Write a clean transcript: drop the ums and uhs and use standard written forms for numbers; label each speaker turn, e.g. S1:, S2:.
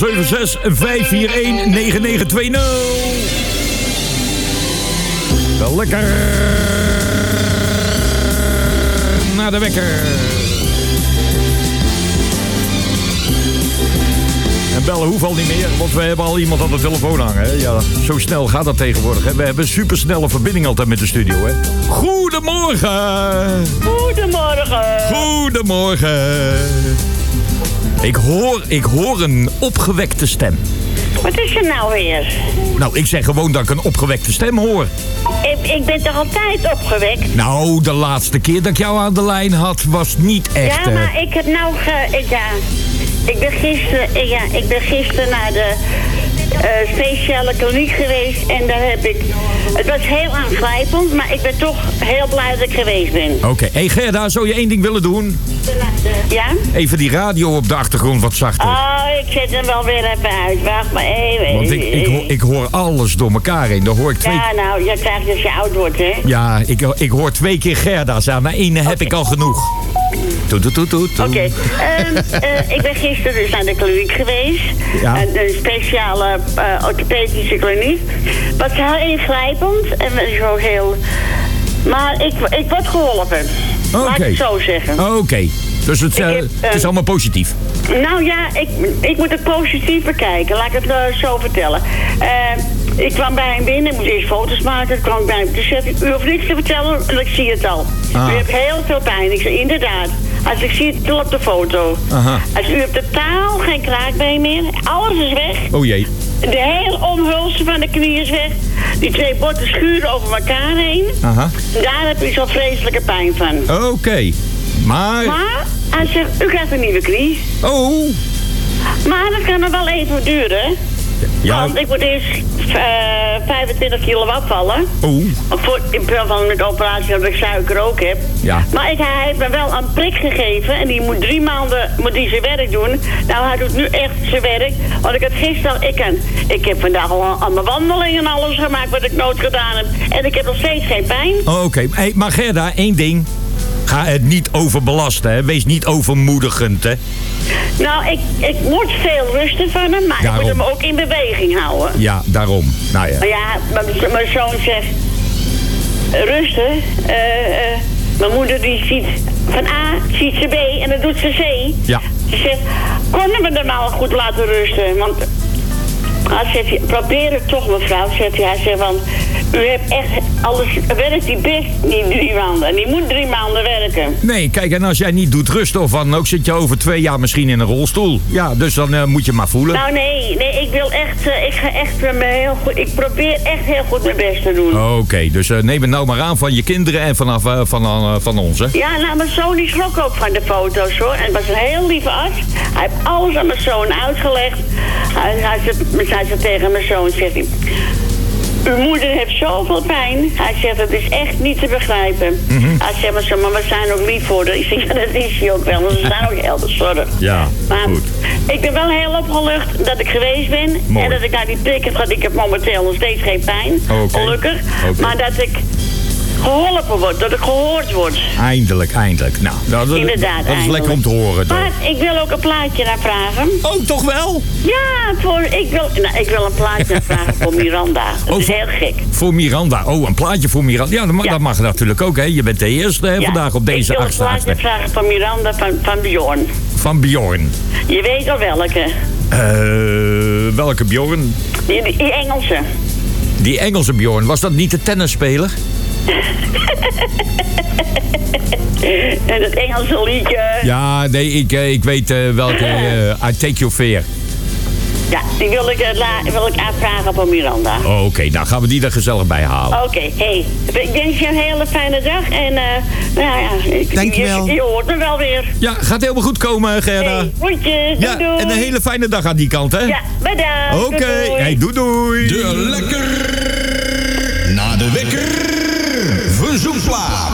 S1: Wel lekker naar de wekker. En bellen hoeft al niet meer, want we hebben al iemand aan de telefoon hangen. Hè? Ja, zo snel gaat dat tegenwoordig. Hè? We hebben een supersnelle verbinding altijd met de studio. Hè? Goedemorgen. Goedemorgen. Ik hoor een opgewekte stem.
S2: Wat is er nou weer?
S1: Nou, ik zeg gewoon dat ik een opgewekte stem hoor.
S2: Ik ben toch altijd opgewekt?
S1: Nou, de laatste keer dat ik jou aan de lijn had, was niet echt...
S2: Ja, maar ik heb nou... Ik ben gisteren naar de speciale kliniek geweest en daar heb ik... Het was heel aangrijpend, maar ik ben toch heel blij dat ik geweest ben.
S1: Oké. Hey Gerda, zou je één ding willen doen?
S2: Ja?
S1: Even die radio op de achtergrond wat zachter.
S2: Oh, ik zet hem wel weer even uit. Wacht maar even.
S1: Want ik hoor alles door elkaar heen. Dan hoor ik twee...
S2: Ja, nou, je krijgt als je oud wordt, hè?
S1: Ja, ik hoor 2 keer Gerda's aan. Na 1 heb ik al genoeg.
S2: Oké. Ik ben gisteren dus naar de kliniek geweest.
S1: Ja.
S2: Een speciale orthopedische kliniek. Wat heel ingrijpend en zo heel... Maar ik word geholpen. Laat ik het zo zeggen.
S1: Oké. Dus het is allemaal positief.
S2: Nou ja, ik moet het positief bekijken. Laat ik het zo vertellen. Ik kwam bij hem binnen, ik moest eerst foto's maken. Toen kwam ik bij hem. Toen zei ik, u hoeft niks te vertellen, want ik zie het al. U hebt heel veel pijn. Ik zei, inderdaad. Als ik zie het al op de foto.
S1: Aha.
S2: Als u hebt totaal geen kraakbeen meer. Alles is weg.
S1: Oh jee.
S2: De hele omhulsel van de knie is weg. Die 2 botten schuren over elkaar heen.
S1: Aha.
S2: Daar heb je zo'n vreselijke pijn van.
S1: Oké. Maar
S2: hij zegt, u krijgt een nieuwe knie.
S1: Oh.
S2: Maar dat kan nog wel even duren.
S1: Ja.
S2: Want ik moet eerst 25 kilo afvallen.
S1: Oh.
S2: In plaats van met de operatie dat ik suiker ook heb.
S1: Ja.
S2: Maar hij heeft me wel een prik gegeven. En die moet 3 maanden zijn werk doen. Nou, hij doet nu echt zijn werk. Want ik had gisteren... Ik heb vandaag al aan mijn wandeling en alles gemaakt wat ik nooit gedaan heb. En ik heb nog steeds geen pijn.
S1: Oké. Hey, maar Gerda, 1 ding. Ga het niet overbelasten, hè. Wees niet overmoedigend, hè.
S2: Nou, ik moet veel rusten van hem, maar ik moet hem ook in beweging houden.
S1: Ja, daarom. Nou ja.
S2: Maar ja, mijn zoon zegt... Rusten. Mijn moeder die ziet van A, ziet ze B en dan doet ze C.
S1: Ja.
S2: Ze zegt, konden we hem nou goed laten rusten? Want... probeer het toch, mevrouw, zegt hij. Hij zegt, want u hebt echt alles... Werkt die best niet 3 maanden. En die moet 3 maanden werken.
S1: Nee, kijk, en als jij niet doet rusten of wat dan ook... zit je over 2 jaar misschien in een rolstoel. Ja, dus dan moet je maar voelen.
S2: Nou, nee, ik wil echt... ik ga echt heel goed... Ik probeer echt heel goed mijn best te doen.
S1: Oké, dus neem het nou maar aan van je kinderen en van ons, hè?
S2: Ja, nou, mijn zoon die schrok ook van de foto's, hoor. En het was een heel lieve arts. Hij heeft alles aan mijn zoon uitgelegd. Hij zei tegen mijn zoon, zegt hij... Uw moeder heeft zoveel pijn. Hij zegt, het is echt niet te begrijpen. Hij zegt, maar we zijn ook lief voor haar. Ik zeg, ja, dat is hij ook wel. Want ze zijn ook heel bezorgd.
S1: Ja, maar goed.
S2: Ik ben wel heel opgelucht dat ik geweest ben.
S1: Mooi.
S2: En dat ik naar die prik heb gehad. Ik heb momenteel nog steeds geen pijn. Gelukkig. Maar dat ik geholpen word, dat ik gehoord word.
S1: Eindelijk. Nou, dat is lekker om te horen. Toch?
S2: Maar ik wil ook een plaatje naar vragen.
S1: Oh, toch wel?
S2: Ja, ik wil een plaatje naar vragen voor Miranda. Dat is heel gek.
S1: Voor Miranda. Oh, een plaatje voor Miranda. Ja, dat mag natuurlijk ook, hè. Je bent de eerste hè, vandaag op deze 8e.
S2: Ik wil een plaatje vragen van Miranda van Bjorn.
S1: Van Bjorn.
S2: Je weet al welke.
S1: Welke Bjorn?
S2: Die Engelse.
S1: Die Engelse Bjorn. Was dat niet de tennisspeler?
S2: En het Engelse liedje.
S1: Ja, nee, ik weet welke. I Take Your Fear.
S2: Ja, die wil ik aanvragen van Miranda.
S1: Oké, nou gaan we die er gezellig bij halen.
S2: Oké, hey. Ik wens je een hele fijne dag. En
S1: dankjewel.
S2: Je hoort me wel weer.
S1: Ja, gaat helemaal goed komen, Gerda.
S2: Hey, groetjes.
S1: Ja,
S2: doei.
S1: en een hele fijne dag aan die kant, hè?
S2: Ja, bedankt.
S1: Oké, hey, doei.
S3: De lekker na de wekker verzoekplaat.